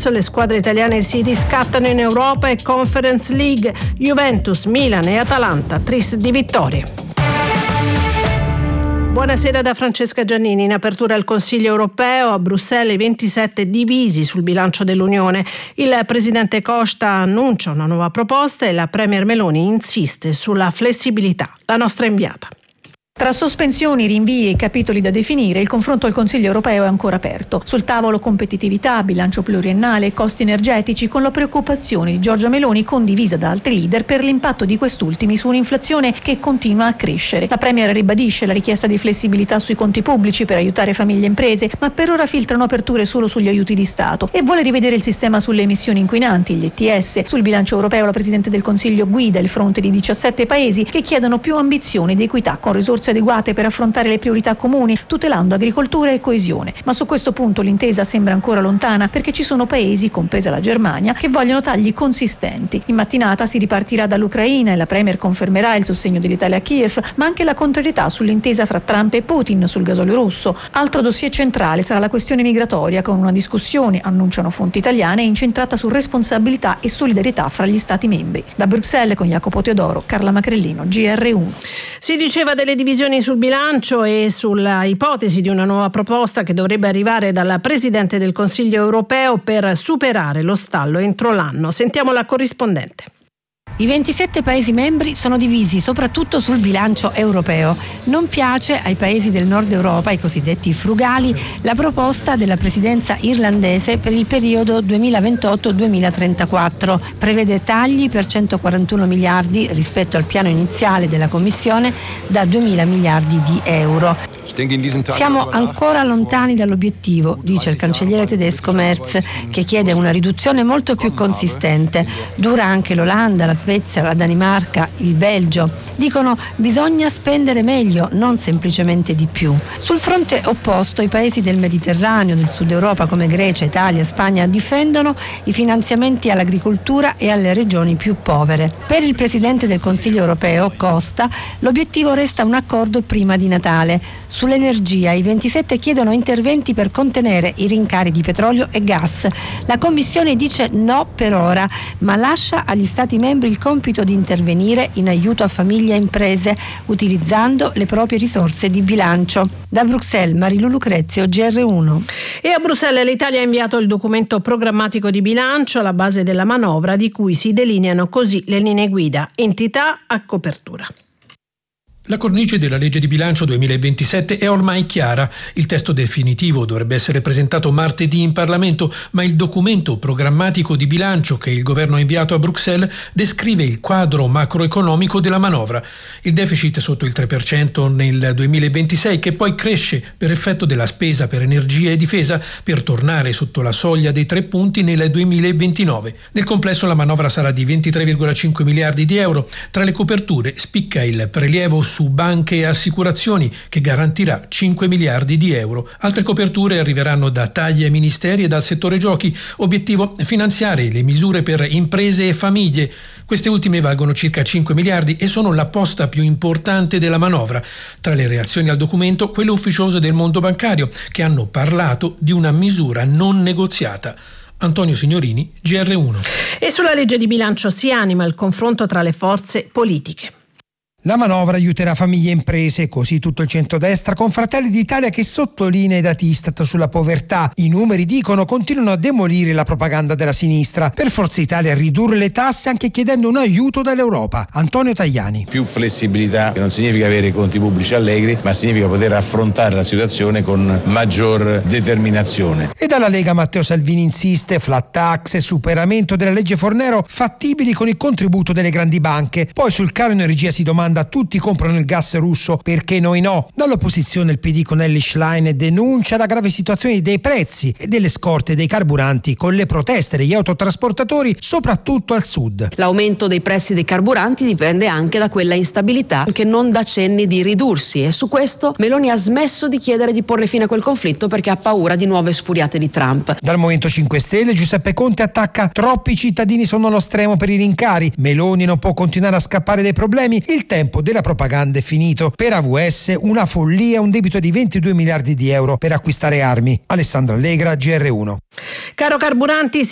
Champions, le squadre italiane si riscattano in Europa e Conference League. Juventus, Milan e Atalanta, tris di vittorie. Buonasera da Francesca Giannini. In apertura al Consiglio europeo a Bruxelles, i 27 divisi sul bilancio dell'Unione. Il presidente Costa annuncia una nuova proposta e la premier Meloni insiste sulla flessibilità. La nostra inviata. Tra sospensioni, rinvii e capitoli da definire, il confronto al Consiglio europeo è ancora aperto. Sul tavolo competitività, bilancio pluriennale e costi energetici, con la preoccupazione di Giorgia Meloni condivisa da altri leader per l'impatto di quest'ultimi su un'inflazione che continua a crescere. La Premier ribadisce la richiesta di flessibilità sui conti pubblici per aiutare famiglie e imprese, ma per ora filtrano aperture solo sugli aiuti di Stato e vuole rivedere il sistema sulle emissioni inquinanti, gli ETS. Sul bilancio europeo la Presidente del Consiglio guida il fronte di 17 paesi che chiedono più ambizione ed equità con risorse adeguate per affrontare le priorità comuni, tutelando agricoltura e coesione. Ma su questo punto l'intesa sembra ancora lontana perché ci sono paesi, compresa la Germania, che vogliono tagli consistenti. In mattinata si ripartirà dall'Ucraina e la Premier confermerà il sostegno dell'Italia a Kiev, ma anche la contrarietà sull'intesa fra Trump e Putin sul gasolio russo. Altro dossier centrale sarà la questione migratoria, con una discussione, annunciano fonti italiane, incentrata su responsabilità e solidarietà fra gli Stati membri. Da Bruxelles con Jacopo Teodoro, Carla Macrellino, GR1. Si diceva delle divisioni sul bilancio e sulla ipotesi di una nuova proposta che dovrebbe arrivare dal Presidente del Consiglio europeo per superare lo stallo entro l'anno. Sentiamo la corrispondente. I 27 Paesi membri sono divisi soprattutto sul bilancio europeo. Non piace ai Paesi del nord Europa, i cosiddetti frugali, la proposta della presidenza irlandese per il periodo 2028-2034. Prevede tagli per 141 miliardi rispetto al piano iniziale della Commissione da 2.000 miliardi di euro. Siamo ancora lontani dall'obiettivo, dice il cancelliere tedesco Merz, che chiede una riduzione molto più consistente. Dura anche l'Olanda, la Svezia, la Danimarca, il Belgio. Dicono bisogna spendere meglio, non semplicemente di più. Sul fronte opposto i paesi del Mediterraneo, del Sud Europa come Grecia, Italia, Spagna difendono i finanziamenti all'agricoltura e alle regioni più povere. Per il Presidente del Consiglio europeo, Costa, l'obiettivo resta un accordo prima di Natale. Sull'energia i 27 chiedono interventi per contenere i rincari di petrolio e gas. La Commissione dice no per ora, ma lascia agli Stati membri il compito di intervenire in aiuto a famiglie e imprese, utilizzando le proprie risorse di bilancio. Da Bruxelles, Marilu Lucrezio, GR1. E a Bruxelles l'Italia ha inviato il documento programmatico di bilancio alla base della manovra, di cui si delineano così le linee guida, entità a copertura. La cornice della legge di bilancio 2027 è ormai chiara. Il testo definitivo dovrebbe essere presentato martedì in Parlamento, ma il documento programmatico di bilancio che il governo ha inviato a Bruxelles descrive il quadro macroeconomico della manovra. Il deficit sotto il 3% nel 2026, che poi cresce per effetto della spesa per energia e difesa per tornare sotto la soglia dei 3 punti nel 2029. Nel complesso la manovra sarà di 23,5 miliardi di euro. Tra le coperture spicca il prelievo su banche e assicurazioni, che garantirà 5 miliardi di euro. Altre coperture arriveranno da tagli ai ministeri e dal settore giochi. Obiettivo: finanziare le misure per imprese e famiglie. Queste ultime valgono circa 5 miliardi e sono la posta più importante della manovra. Tra le reazioni al documento, quelle ufficiose del mondo bancario, che hanno parlato di una misura non negoziata. Antonio Signorini, GR1. E sulla legge di bilancio si anima il confronto tra le forze politiche. La manovra aiuterà famiglie e imprese, così tutto il centrodestra, con Fratelli d'Italia che sottolinea i dati Istat sulla povertà. I numeri, dicono, continuano a demolire la propaganda della sinistra. Per Forza Italia ridurre le tasse anche chiedendo un aiuto dall'Europa. Antonio Tajani. Più flessibilità non significa avere conti pubblici allegri, ma significa poter affrontare la situazione con maggior determinazione. E dalla Lega Matteo Salvini insiste: flat tax e superamento della legge Fornero fattibili con il contributo delle grandi banche. Poi sul caro energia si domanda: tutti comprano il gas russo, perché noi no? Dall'opposizione il PD con Elly Schlein denuncia la grave situazione dei prezzi e delle scorte dei carburanti, con le proteste degli autotrasportatori soprattutto al sud. L'aumento dei prezzi dei carburanti dipende anche da quella instabilità che non dà cenni di ridursi, e su questo Meloni ha smesso di chiedere di porre fine a quel conflitto perché ha paura di nuove sfuriate di Trump. Dal Movimento 5 Stelle Giuseppe Conte attacca: troppi cittadini sono allo stremo per i rincari, Meloni non può continuare a scappare dai problemi, il tempo della propaganda è finito. Per AVS una follia, un debito di 22 miliardi di euro per acquistare armi. Alessandro Allegra, GR1. Caro carburanti,